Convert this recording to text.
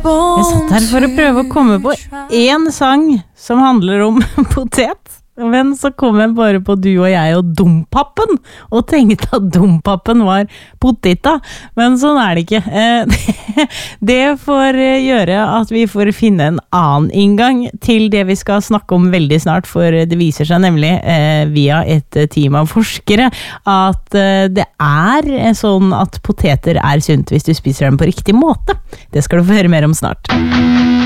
Jeg satt her for å prøve å komme på en sang som handler om potet. Men så kom jeg bare på du og jeg og Dompapen, og tenkte at Dompapen var poteta, men sånn det ikke. Det får gjøre at vi får finne en annen inngang til det vi skal snakke om veldig snart, for det viser seg nemlig via et team av forskere at det sånn at poteter sunt hvis du spiser dem på riktig måte. Det skal du få høre mer om snart.